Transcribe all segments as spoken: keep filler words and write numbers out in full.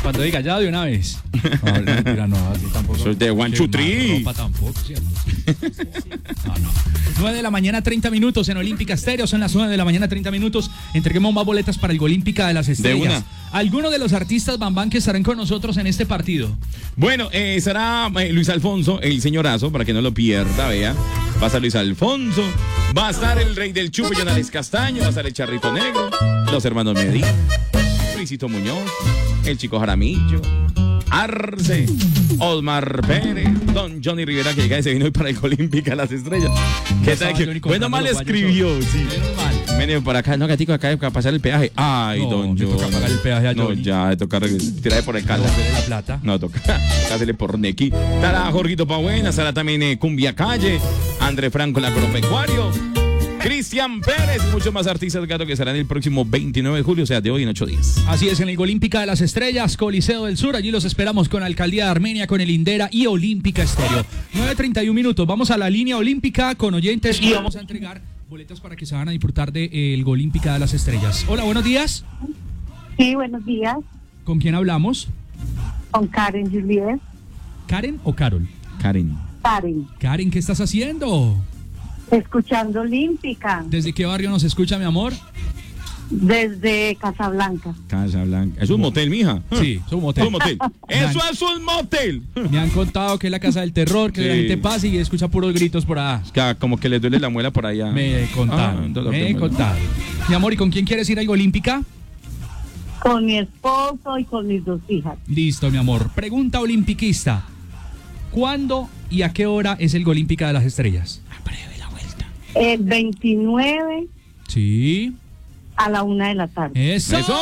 Cuando diga ya de una vez. No, no, mentira, no, así tampoco. Soy de one, two, three. Ropa tampoco, ¿cierto? No, no. nueve de la mañana, treinta minutos en Olímpica Estéreo. Son las nueve de la mañana, treinta minutos. Entreguemos más boletas para el Olímpica de las Estrellas. De una. ¿Alguno de los artistas Bambán que estarán con nosotros en este partido? Bueno, eh, estará eh, Luis Alfonso, el señorazo, para que no lo pierda, vea. Va a estar Luis Alfonso, va a estar el rey del chupo, Jonales Castaño, va a estar el Charrito Negro, los hermanos Medina, Luisito Muñoz, el Chico Jaramillo, Arce, Osmar Pérez, Don Johnny Rivera, que llega y se vino hoy para el Olímpica las Estrellas. ¿Qué tal? Que, bueno, mal escribió, sí. Vene por acá, no, gatico, acá hay que pasar el peaje. Ay, no, don Johnny. toca pagar el peaje a No, Johnny. ya, toca tirar por el caldo. La plata. No, toca hacerle por Nequi. Estará Jorgito Pabuena, estará también eh, Cumbia Calle, André Franco, el agropecuario, Cristian Pérez, muchos más artistas, gato, que estarán el próximo veintinueve de julio, o sea, de hoy en ocho días. Así es, en el Olímpica de las Estrellas, Coliseo del Sur, allí los esperamos con Alcaldía de Armenia, con el Indera y Olímpica Estéreo. nueve treinta y un minutos, vamos a la línea olímpica con oyentes y vamos a entregar boletas para que se van a disfrutar del de, eh, Olímpica de las Estrellas. Hola, buenos días. Sí, buenos días. ¿Con quién hablamos? Con Karen Juliet. ¿Karen o Carol? Karen. Karen. Karen, ¿qué estás haciendo? Escuchando Olímpica. ¿Desde qué barrio nos escucha, mi amor? Desde Casablanca. Casablanca. Es un motel, mija. Sí, es un motel. Es un motel. Eso es un motel. Me han contado que es la casa del terror, que Sí. la gente pasa y escucha puros gritos por allá. Que como que le duele la muela por allá. Me contaron, Ah, entonces, me ok, contaron. Mi amor, ¿y con quién quieres ir a Olímpica? Con mi esposo y con mis dos hijas. Listo, mi amor. Pregunta olimpiquista. ¿Cuándo y a qué hora es el Olímpica de las Estrellas? Breve la vuelta. El veintinueve Sí. a la una de la tarde. ¡Eso! ¡Eso!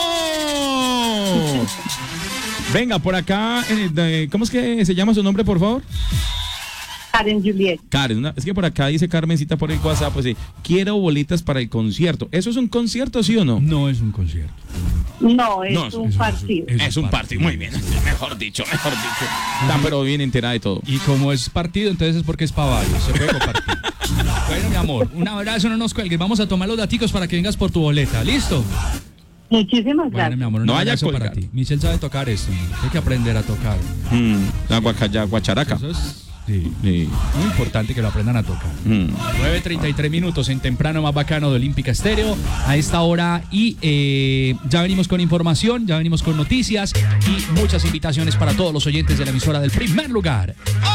Venga, por acá, eh, de- ¿cómo es que se llama su nombre, por favor? Karen Juliet. Karen, una- es que por acá dice Carmencita por el WhatsApp, pues sí, quiero boletas para el concierto. ¿Eso es un concierto, sí o no? No es un concierto. No, es No, un es un- partido. es- Es un partido, muy bien, mejor dicho, mejor dicho. Está pero bien enterada de todo. Y como es partido, entonces es porque es para varios. Se puede compartir. Bueno, mi amor, un abrazo, no nos cuelgues. Vamos a tomar los daticos para que vengas por tu boleta. ¿Listo? Muchísimas Bueno, gracias. mi amor, un No vaya a abrazo para colgar. ti. Michelle sabe tocar esto. Hay que aprender a tocar. Mm, la guacaya, guacharaca. Eso es sí, Sí. muy importante que lo aprendan a tocar. Mm. nueve treinta y tres minutos en temprano más bacano de Olímpica Estéreo a esta hora y eh, ya venimos con información, ya venimos con noticias y muchas invitaciones para todos los oyentes de la emisora del primer lugar.